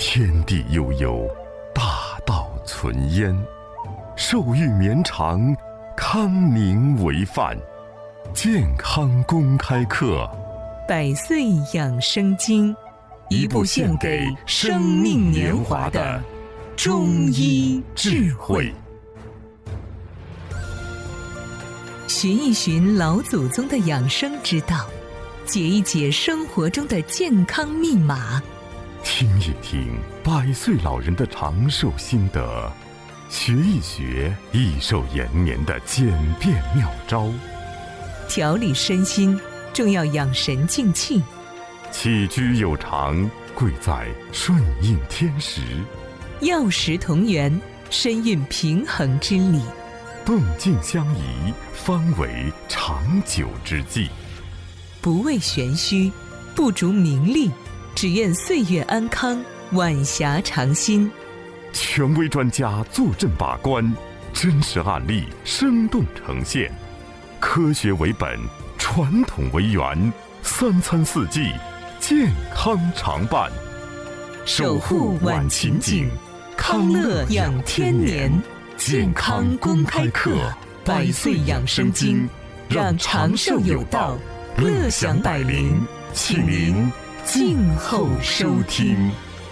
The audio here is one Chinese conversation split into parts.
天地悠悠，大道存焉。寿欲绵长，康宁为范。健康公开课， 百岁养生经，一部献给生命年华的中医智慧。寻一寻老祖宗的养生之道，解一解生活中的健康密码， 听一听百岁老人的长寿心得，学一学益寿延年的简便妙招。 调理身心，重要养神静气。 起居有常，贵在顺应天时。 药食同源，身运平衡之理。 动静相宜，方为长久之计。 不为玄虚，不逐名利，只愿岁月安康，晚霞长新。 权威专家坐镇把关，真实案例生动呈现。科学为本，传统为源，三餐四季，健康常伴。 守护晚晴景，康乐养天年。健康公开课，百岁养生经，让长寿有道，乐享百龄，请您静候收听。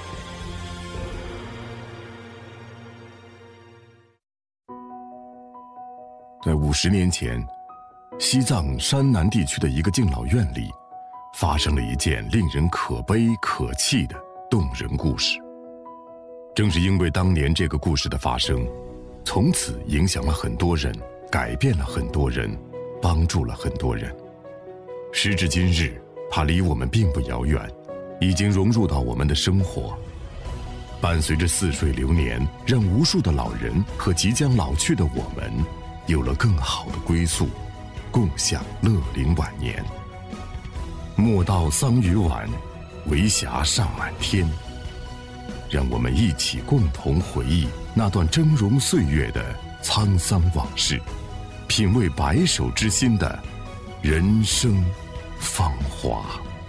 在50年前，西藏山南地区的一个敬老院里，发生了一件令人可悲可泣的动人故事。正是因为当年这个故事的发生，从此影响了很多人，改变了很多人，帮助了很多人。时至今日，它离我们并不遥远，已经融入到我们的生活，伴随着似水流年，让无数的老人和即将老去的我们有了更好的归宿，共享乐龄晚年。莫道桑榆晚，为霞尚满天。让我们一起共同回忆那段峥嵘岁月的沧桑往事，品味白首之心的人生芳华。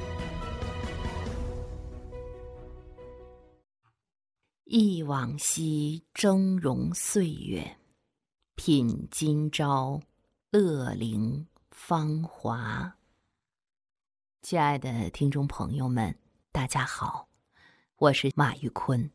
忆往昔峥嵘岁月，品今朝乐龄芳华。亲爱的听众朋友们，大家好，我是马玉坤。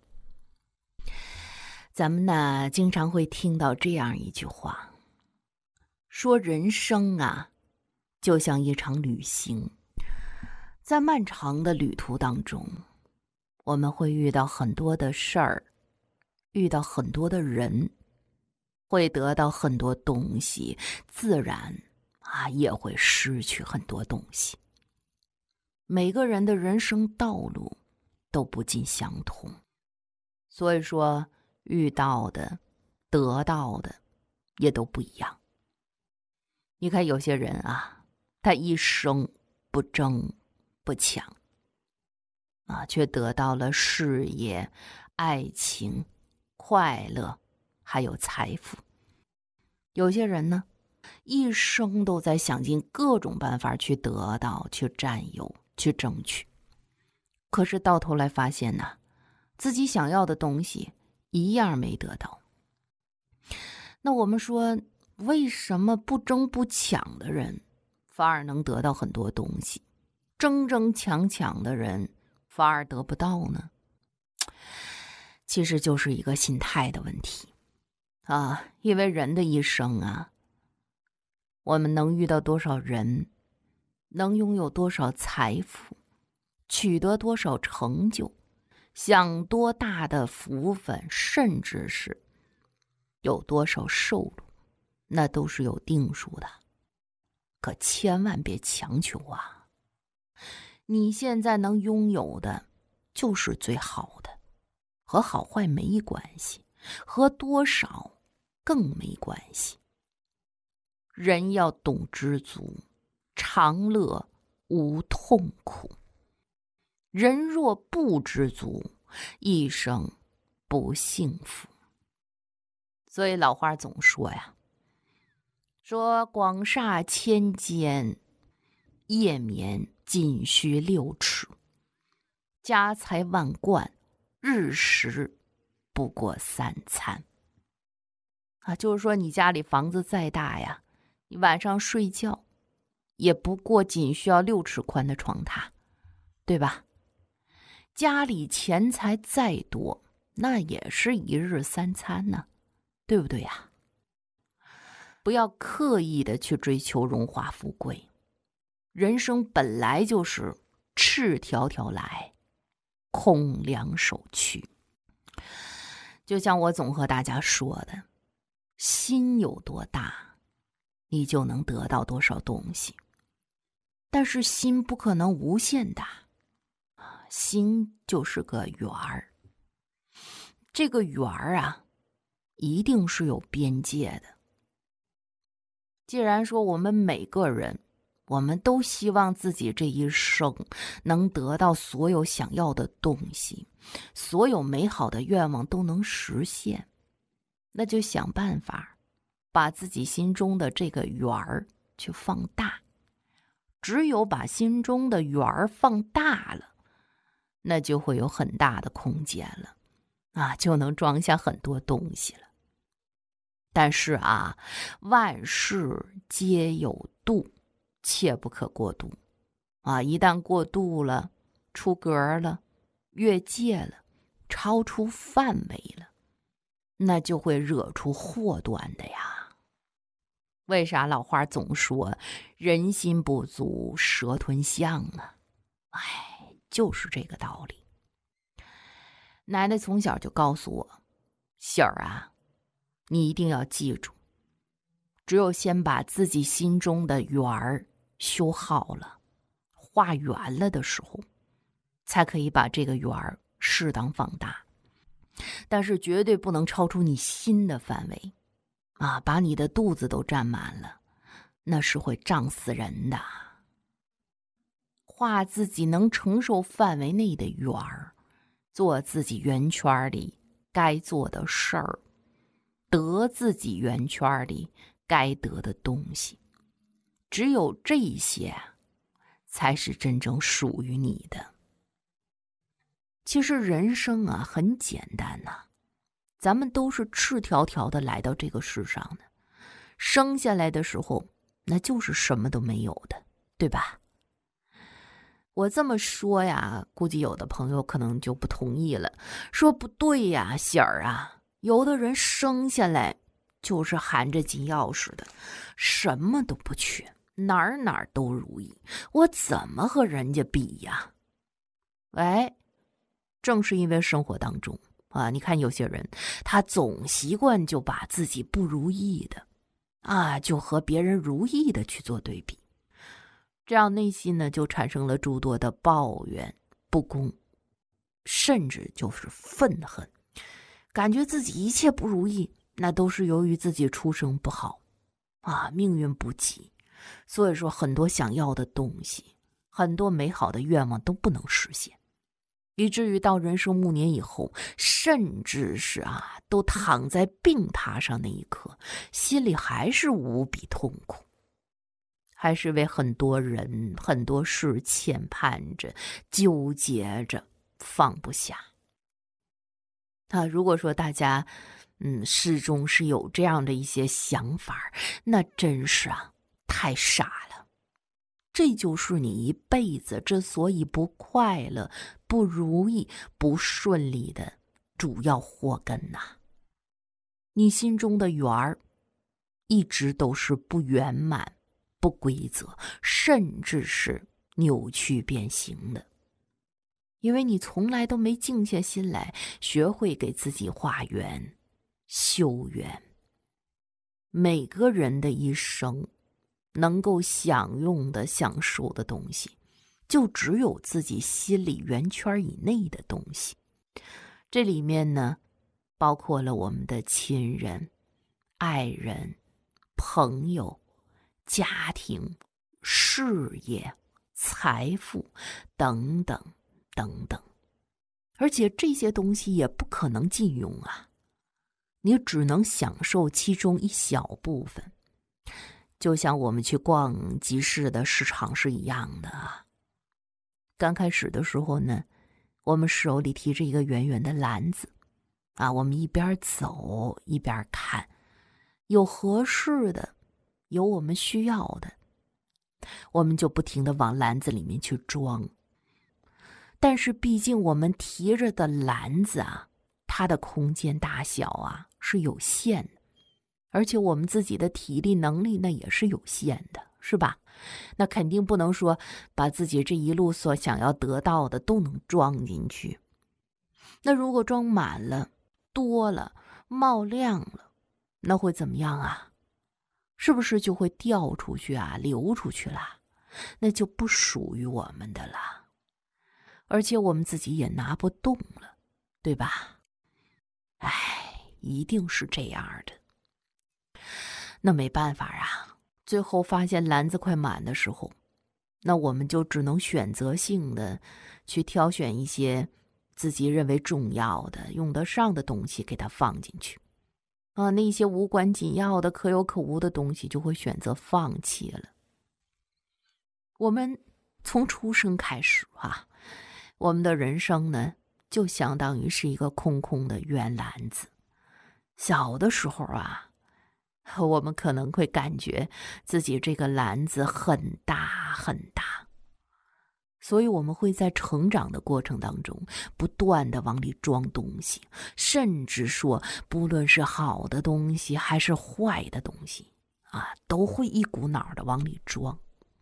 咱们呢经常会听到这样一句话，说人生啊就像一场旅行，在漫长的旅途当中，我们会遇到很多的事儿，遇到很多的人，会得到很多东西，自然也会失去很多东西。每个人的人生道路都不尽相同，所以说遇到的得到的也都不一样。你看有些人他一生不争不抢却得到了事业、爱情、快乐还有财富。有些人呢一生都在想尽各种办法去得到、去占有、去争取，可是到头来发现自己想要的东西一样没得到。那我们说，为什么不争不抢的人反而能得到很多东西，争争抢抢的人反而得不到呢？其实就是一个心态的问题因为人的一生我们能遇到多少人，能拥有多少财富，取得多少成就，享多大的福分，甚至是有多少收入，那都是有定数的。可千万别强求你现在能拥有的就是最好的，和好坏没关系，和多少更没关系。人要懂知足，长乐无痛苦。人若不知足，一生不幸福。所以老话总说说广厦千间，夜眠仅需6尺。家财万贯， 日食不过3餐。就是说你家里房子再大呀，你晚上睡觉也不过仅需要6尺宽的床榻，对吧？家里钱财再多，那也是1日3餐呢，对不对呀？不要刻意的去追求荣华富贵，人生本来就是赤条条来，空两手去。就像我总和大家说的，心有多大，你就能得到多少东西。但是心不可能无限大，心就是个圆儿。这个圆儿啊，一定是有边界的。既然说我们每个人，我们都希望自己这一生能得到所有想要的东西，所有美好的愿望都能实现，那就想办法把自己心中的这个圆儿去放大。只有把心中的圆儿放大了，那就会有很大的空间了，就能装下很多东西了。但是万事皆有度，切不可过度。一旦过度了，出格了，越界了，超出范围了，那就会惹出祸端的呀。为啥老话总说人心不足蛇吞象啊？就是这个道理。奶奶从小就告诉我，喜儿你一定要记住，只有先把自己心中的圆儿修好了，画圆了的时候，才可以把这个圆儿适当放大。但是绝对不能超出你心的范围，把你的肚子都占满了，那是会胀死人的。画自己能承受范围内的圆儿，做自己圆圈里该做的事儿，得自己圆圈里该得的东西。只有这些才是真正属于你的。其实人生很简单咱们都是赤条条的来到这个世上的，生下来的时候那就是什么都没有的，对吧？我这么说估计有的朋友可能就不同意了，说不对喜儿有的人生下来就是含着金钥匙的，什么都不缺，哪儿都如意，我怎么和人家比呀？正是因为生活当中你看有些人他总习惯就把自己不如意的就和别人如意的去做对比，这样内心呢就产生了诸多的抱怨、不公，甚至就是愤恨，感觉自己一切不如意，那都是由于自己出生不好命运不济，所以说很多想要的东西，很多美好的愿望都不能实现，以至于到人生暮年以后，甚至是都躺在病榻上那一刻，心里还是无比痛苦，还是为很多人很多事牵绊着，纠结着，放不下。如果说大家始终是有这样的一些想法，那真是太傻了。这就是你一辈子之所以不快乐、不如意、不顺利的主要祸根你心中的圆儿一直都是不圆满、不规则，甚至是扭曲变形的，因为你从来都没静下心来学会给自己画圆、修圆。每个人的一生能够享用的、享受的东西，就只有自己心里圆圈以内的东西。这里面呢，包括了我们的亲人、爱人、朋友、家庭、事业、财富等等等等。而且这些东西也不可能尽用你只能享受其中一小部分。就像我们去逛集市的市场是一样的刚开始的时候呢， 我们手里提着一个圆圆的篮子，我们一边走一边看，有合适的，有我们需要的，我们就不停地往篮子里面去装。但是毕竟我们提着的篮子它的空间大小是有限的，而且我们自己的体力能力那也是有限的，是吧？那肯定不能说把自己这一路所想要得到的都能装进去。那如果装满了，多了，冒量了，那会怎么样是不是就会掉出去流出去了？那就不属于我们的了，而且我们自己也拿不动了，对吧？一定是这样的。那没办法最后发现篮子快满的时候，那我们就只能选择性的去挑选一些自己认为重要的、用得上的东西给它放进去那些无关紧要的、可有可无的东西就会选择放弃了。我们从出生开始我们的人生呢，就相当于是一个空空的圆篮子。小的时候我们可能会感觉自己这个篮子很大很大，所以我们会在成长的过程当中不断的往里装东西，甚至说不论是好的东西还是坏的东西都会一股脑的往里装。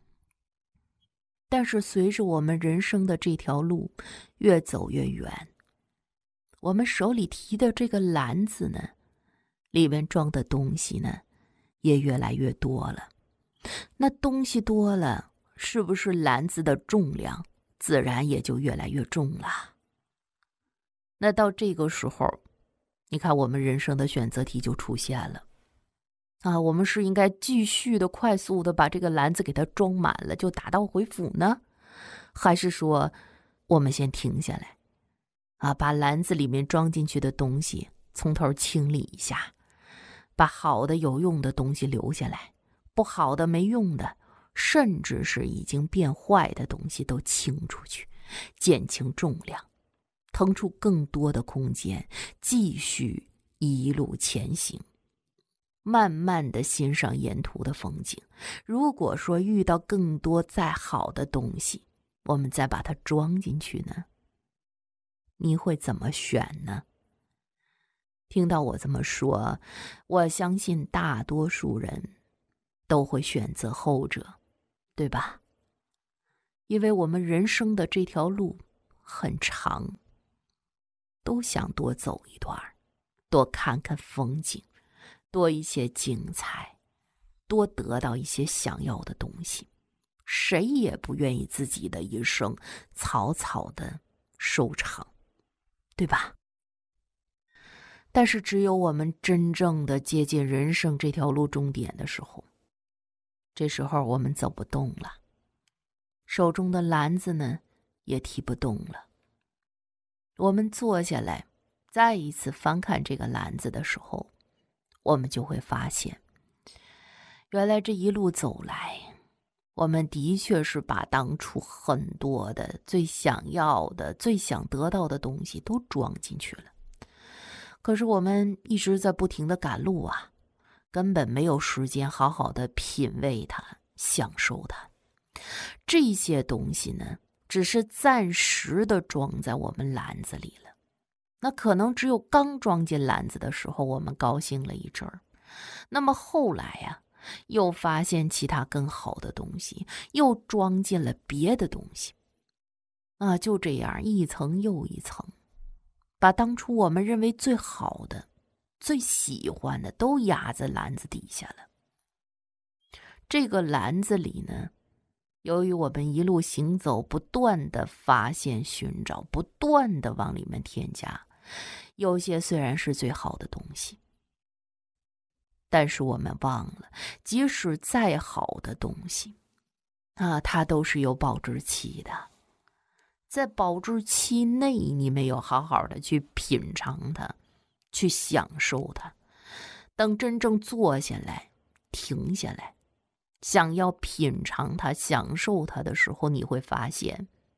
但是随着我们人生的这条路越走越远，我们手里提的这个篮子呢，里面装的东西呢也越来越多了。那东西多了，是不是篮子的重量自然也就越来越重了？那到这个时候，你看我们人生的选择题就出现了我们是应该继续的快速的把这个篮子给它装满了就打道回府呢，还是说我们先停下来把篮子里面装进去的东西从头清理一下，把好的有用的东西留下来，不好的没用的，甚至是已经变坏的东西都清出去，减轻重量，腾出更多的空间，继续一路前行，慢慢的欣赏沿途的风景。如果说遇到更多再好的东西，我们再把它装进去呢，你会怎么选呢？听到我这么说，我相信大多数人都会选择后者，对吧？因为我们人生的这条路很长，都想多走一段，多看看风景，多一些精彩，多得到一些想要的东西。谁也不愿意自己的一生草草的收场，对吧？但是只有我们真正的接近人生这条路终点的时候，这时候我们走不动了，手中的篮子呢也提不动了。我们坐下来再一次翻看这个篮子的时候，我们就会发现，原来这一路走来，我们的确是把当初很多的最想要的、最想得到的东西都装进去了。可是我们一直在不停的赶路根本没有时间好好的品味它、享受它。这些东西呢，只是暂时的装在我们篮子里了。那可能只有刚装进篮子的时候，我们高兴了一阵儿，那么后来又发现其他更好的东西，又装进了别的东西就这样一层又一层，把当初我们认为最好的、最喜欢的都压在篮子底下了。这个篮子里呢，由于我们一路行走，不断的发现、寻找，不断的往里面添加，有些虽然是最好的东西，但是我们忘了，即使再好的东西它都是有保质期的。在保质期内，你没有好好的去品尝它，去享受它，等真正坐下来、停下来，想要品尝它、享受它的时候，你会发现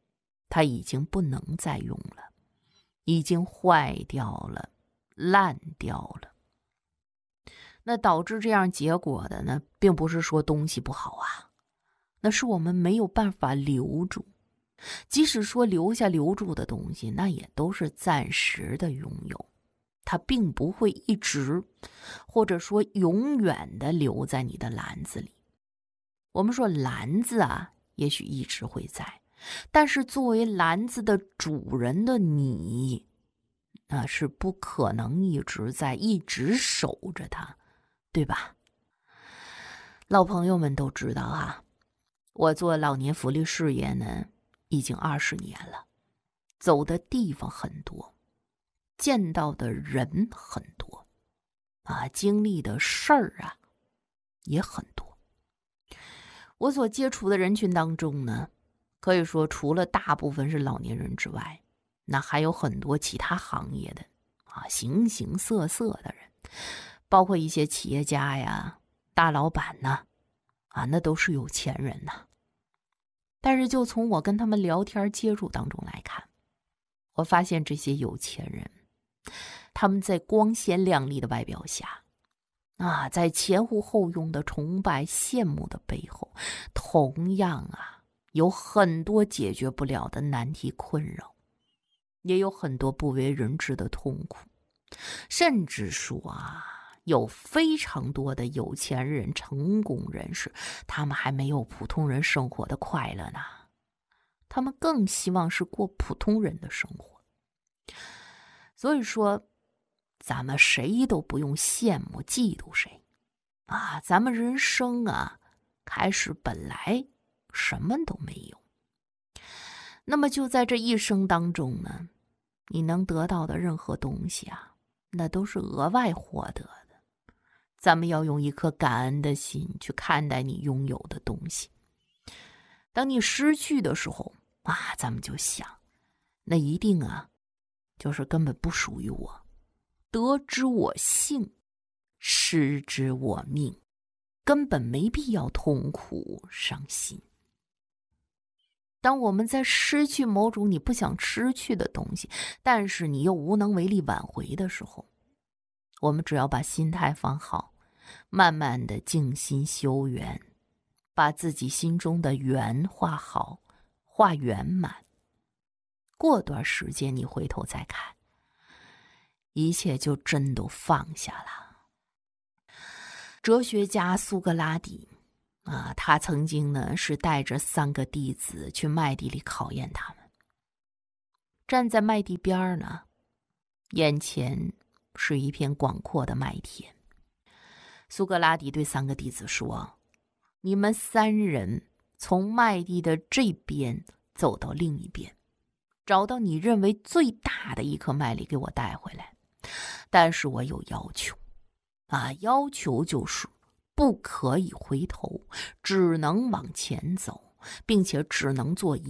它已经不能再用了，已经坏掉了，烂掉了。那导致这样结果的呢，并不是说东西不好啊，那是我们没有办法留住。即使说留住的东西，那也都是暂时的拥有，它并不会一直或者说永远的留在你的篮子里。我们说篮子啊，也许一直会在，但是作为篮子的主人的你，那是不可能一直在，一直守着它，对吧？老朋友们都知道啊，我做老年福利事业呢，已经20年了，走的地方很多，见到的人很多啊，经历的事儿啊也很多。我所接触的人群当中呢，可以说除了大部分是老年人之外，那还有很多其他行业的啊，形形色色的人，包括一些企业家呀、大老板呐，啊，那都是有钱人呐。但是就从我跟他们聊天接触当中来看，我发现这些有钱人，他们在光鲜亮丽的外表下啊，在前呼后拥的崇拜羡慕的背后，同样啊，有很多解决不了的难题困扰，也有很多不为人知的痛苦，甚至说啊，有非常多的有钱人、成功人士，他们还没有普通人生活的快乐呢，他们更希望是过普通人的生活。所以说，咱们谁都不用羡慕嫉妒谁啊，咱们人生啊，开始本来什么都没有。那么就在这一生当中呢，你能得到的任何东西啊，那都是额外获得的。咱们要用一颗感恩的心去看待你拥有的东西。当你失去的时候啊，咱们就想，那一定啊，就是根本不属于我。得之我幸，失之我命，根本没必要痛苦伤心。当我们在失去某种你不想失去的东西，但是你又无能为力挽回的时候，我们只要把心态放好，慢慢的静心修缘，把自己心中的缘画好，画圆满。过段时间你回头再看，一切就真都放下了。哲学家苏格拉底啊，他曾经呢是带着3个弟子去麦地里考验他们。站在麦地边呢，眼前是一片广阔的麦田。苏格拉底对3个弟子说：“你们3人从麦地的这边走到另一边，找到你认为最大的一颗麦粒给我带回来。但是我有要求啊，要求就是不可以回头，只能往前走，并且只能做一